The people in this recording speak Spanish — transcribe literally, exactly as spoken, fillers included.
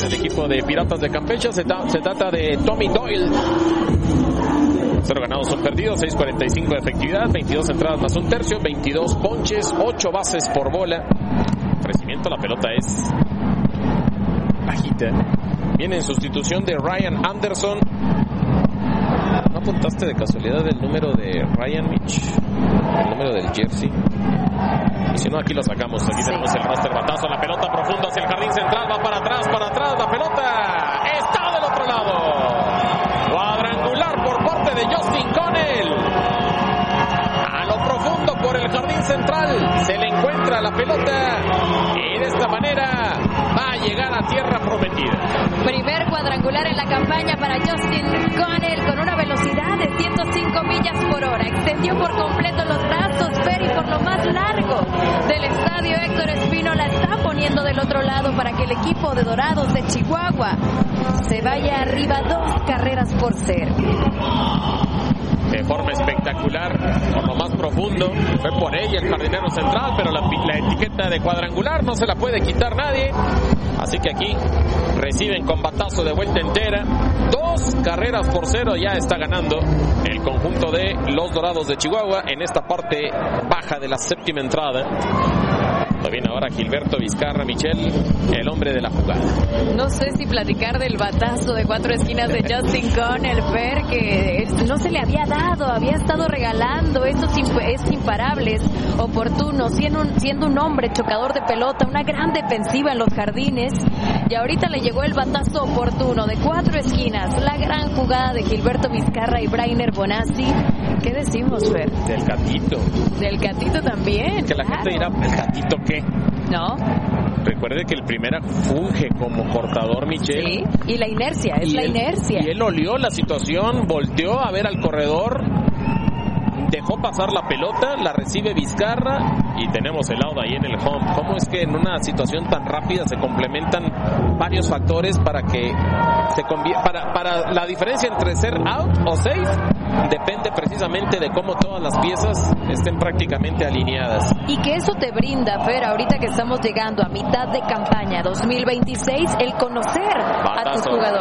en el equipo de Piratas de Campeche. Se, ta- se trata de Tommy Doyle. Cero ganados, un perdido, seis cuarenta y cinco de efectividad, veintidós entradas más un tercio, veintidós ponches, ocho bases por bola. Crecimiento, la pelota es bajita. Viene en sustitución de Ryan Anderson. ¿No apuntaste de casualidad el número de Ryan Mitch? El número del jersey. Y si no, aquí lo sacamos. Aquí sí. Tenemos el roster batazo. La pelota profunda hacia el jardín central. Va para atrás, para atrás. La pelota está del otro lado. Cuadrangular por parte de Justin Connell. A lo profundo por el jardín central. Se le encuentra la pelota. Y de esta manera va a llegar a tierra prometida. Primer cuadrangular en la campaña para Justin Connell con una velocidad de ciento cinco millas por hora. Extendió por completo los brazos, Ferry, por lo más largo del estadio. Héctor Espino la está poniendo del otro lado para que el equipo de Dorados de Chihuahua se vaya arriba dos carreras por cero. De forma espectacular, por lo más profundo, fue por ella el jardinero central, pero la, la etiqueta de cuadrangular no se la puede quitar nadie, así que aquí reciben con batazo de vuelta entera, dos carreras por cero, ya está ganando el conjunto de los Dorados de Chihuahua en esta parte baja de la séptima entrada. Viene ahora Gilberto Vizcarra, Michelle, el hombre de la jugada. No sé si platicar del batazo de cuatro esquinas de Justin Connell, Fer, que no se le había dado, había estado regalando estos es imparables oportunos, siendo un, siendo un hombre chocador de pelota, una gran defensiva en los jardines, y ahorita le llegó el batazo oportuno de cuatro esquinas, la gran jugada de Gilberto Vizcarra y Brainer Bonazzi. ¿Qué decimos, Fer? Del gatito. Del gatito también. Que la claro. gente dirá, ¿el gatito qué? No. Recuerde que el primera funge como cortador, Michelle. Sí, y la inercia, es y la él, inercia. Y él olió la situación, volteó a ver al corredor, dejó pasar la pelota, la recibe Vizcarra y tenemos el out ahí en el home. ¿Cómo es que en una situación tan rápida se complementan varios factores para que se convierta, para, para la diferencia entre ser out o safe? Depende precisamente de cómo todas las piezas estén prácticamente alineadas. Y que eso te brinda, Fer, ahorita que estamos llegando a mitad de campaña dos mil veintiséis, el conocer Batazo. a tus jugadores.